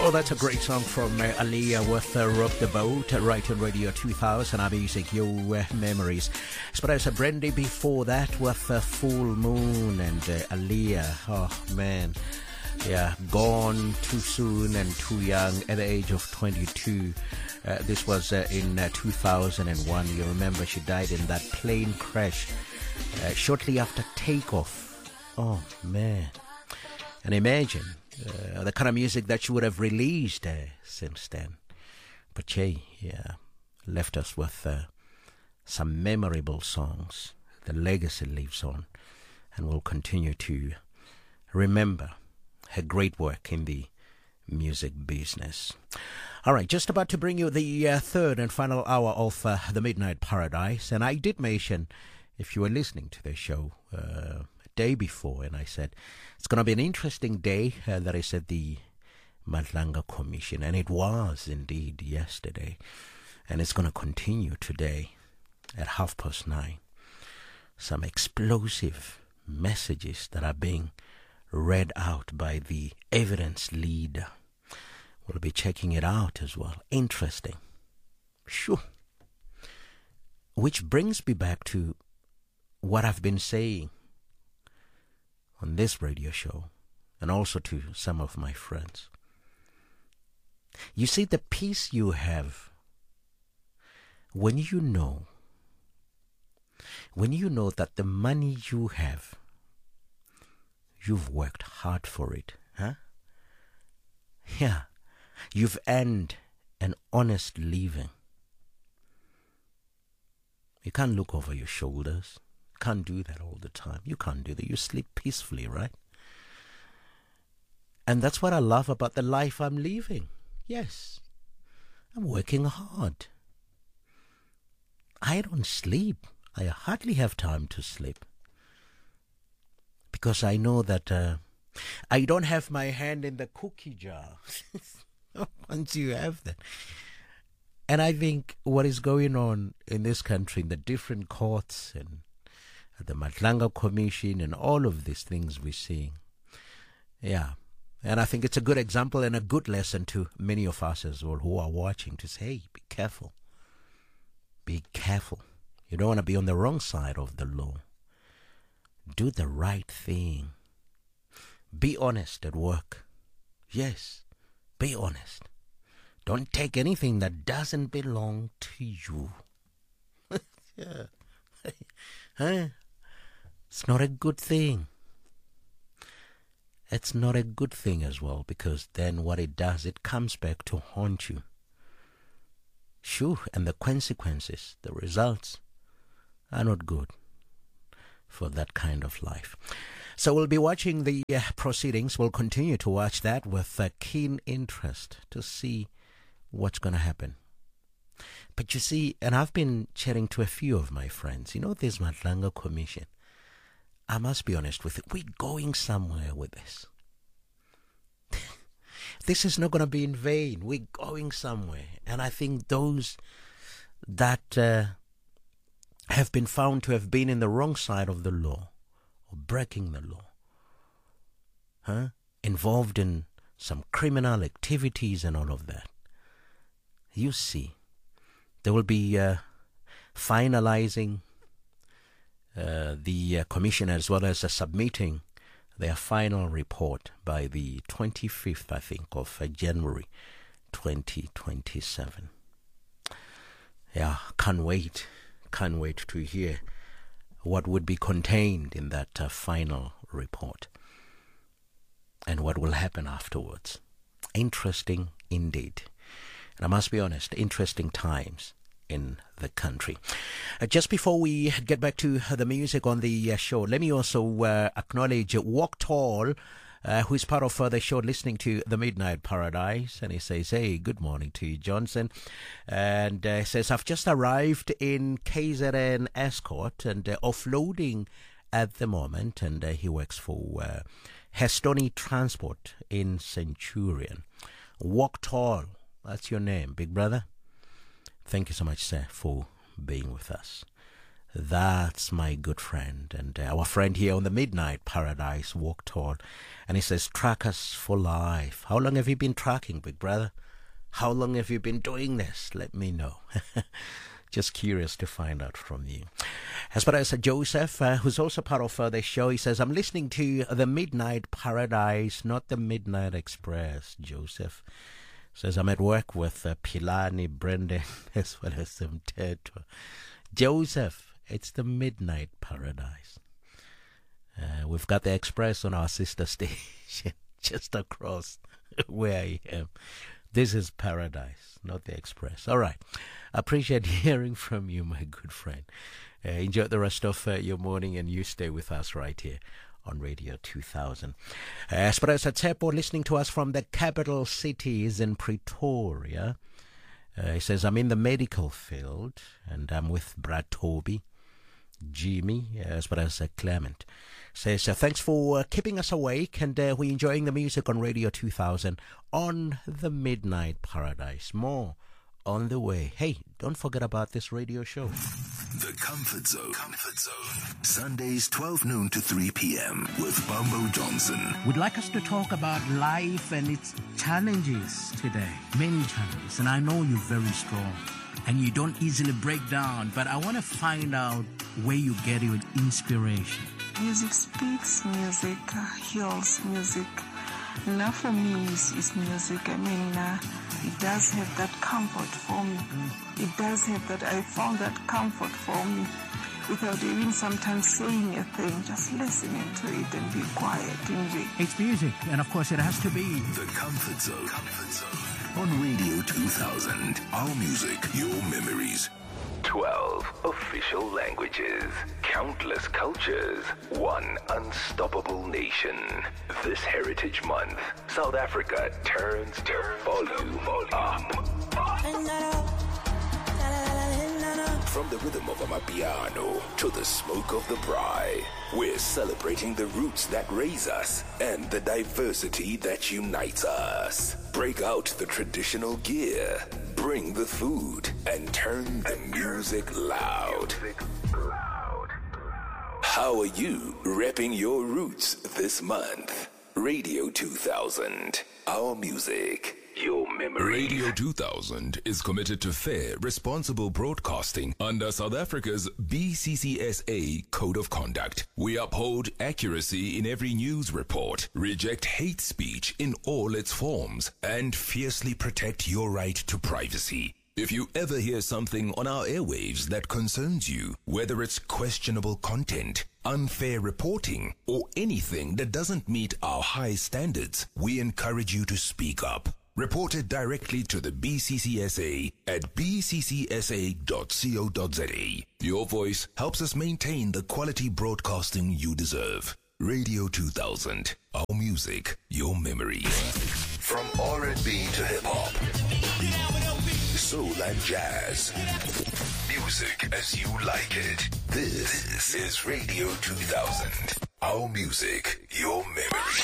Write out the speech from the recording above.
Oh, that's a great song from Aaliyah with Rock the Boat, right on Radio 2000, our music, your memories. Espresso Brandy before that with Full Moon and Aaliyah. Oh, man. Yeah, gone too soon and too young at the age of 22. This was in 2001. You remember she died in that plane crash shortly after takeoff. Oh, man. And imagine the kind of music that she would have released since then. But yeah, left us with some memorable songs. The legacy lives on, and we'll continue to remember her great work in the music business. All right, just about to bring you the third and final hour of the Midnight Paradise. And I did mention, if you were listening to the show day before, and I said it's going to be an interesting day that I said the Madlanga Commission, and it was indeed yesterday, and it's going to continue today at 9:30. Some explosive messages that are being read out by the evidence leader. We'll be checking it out as well. Interesting. Sure. Which brings me back to what I've been saying on this radio show, and also to some of my friends. You see, the peace you have when you know that the money you have, you've worked hard for it, huh? Yeah, you've earned an honest living. You can't look over your shoulders. Can't do that all the time. You can't do that. You sleep peacefully, right? And that's what I love about the life I'm living. Yes, I'm working hard. I don't sleep. I hardly have time to sleep. Because I know that I don't have my hand in the cookie jar. Once you have that. And I think what is going on in this country, in the different courts and the Madlanga Commission and all of these things we're seeing. Yeah. And I think it's a good example and a good lesson to many of us as well who are watching to say, hey, be careful. Be careful. You don't want to be on the wrong side of the law. Do the right thing. Be honest at work. Yes, be honest. Don't take anything that doesn't belong to you. Yeah. Huh? It's not a good thing. It's not a good thing as well, because then what it does, it comes back to haunt you. Sure, and the consequences, the results are not good for that kind of life. So we'll be watching the proceedings. We'll continue to watch that with keen interest to see what's going to happen. But you see, and I've been chatting to a few of my friends, this Madlanga Commission. I must be honest with you, we're going somewhere with this. This is not going to be in vain. We're going somewhere. And I think those that have been found to have been in the wrong side of the law, or breaking the law, involved in some criminal activities and all of that, you see, they will be finalizing the commission, as well as submitting their final report by the 25th, I think, of January 2027. Yeah, can't wait to hear what would be contained in that final report and what will happen afterwards. Interesting indeed. And I must be honest, interesting times in the country. Just before we get back to the music on the show, let me also acknowledge Walk Tall, who is part of the show, listening to the Midnight Paradise. And he says, hey, good morning to you, Johnson. And says, I've just arrived in KZN Escort and offloading at the moment. And he works for Hestoni Transport in Centurion. Walk Tall, that's your name, big brother. Thank you so much, sir, for being with us. That's my good friend. And our friend here on the Midnight Paradise walked on. And he says, trackers for life. How long have you been tracking, big brother? How long have you been doing this? Let me know. Just curious to find out from you. As far as Joseph, who's also part of the show, he says, I'm listening to the Midnight Paradise, not the Midnight Express. Joseph says, I'm at work with Pilani, Brendan, as well as Mteto. Joseph, it's the Midnight Paradise. We've got the Express on our sister station just across where I am. This is Paradise, not the Express. All right. I appreciate hearing from you, my good friend. Enjoy the rest of your morning, and you stay with us right here on Radio 2000. Esperanza Tsepo listening to us from the capital city is in Pretoria. He says, I'm in the medical field, and I'm with Brad Toby, Jimmy, as well as Clement. Says, thanks for keeping us awake, and we're enjoying the music on Radio 2000 on the Midnight Paradise. More on the way. Hey, don't forget about this radio show. The Comfort Zone. Comfort Zone. Sundays 12 noon to 3 p.m. with Bumbo Johnson. We'd like us to talk about life and its challenges today. Many challenges. And I know you're very strong and you don't easily break down, but I want to find out where you get your inspiration. Music speaks, music heals, music. Now for me, it's music. I mean, it does have that comfort for me. It does have that, I found that comfort for me without even sometimes saying a thing, just listening to it and be quiet in it. It's music, and of course it has to be. The Comfort Zone. Comfort Zone. On Radio 2000. Our music, your memories. 12 official languages, countless cultures, one unstoppable nation. This Heritage Month, South Africa turns volume up. From the rhythm of Amapiano to the smoke of the braai, we're celebrating the roots that raise us and the diversity that unites us. Break out the traditional gear, bring the food, and turn the music loud. How are you repping your roots this month? Radio 2000, our music, your memory. Radio 2000 is committed to fair, responsible broadcasting under South Africa's BCCSA Code of Conduct. We uphold accuracy in every news report, reject hate speech in all its forms, and fiercely protect your right to privacy. If you ever hear something on our airwaves that concerns you, whether it's questionable content, unfair reporting, or anything that doesn't meet our high standards, we encourage you to speak up. Report it directly to the BCCSA at bccsa.co.za. Your voice helps us maintain the quality broadcasting you deserve. Radio 2000, our music, your memories. From R&B to hip-hop, soul and jazz, music as you like it. This is Radio 2000, our music, your memories.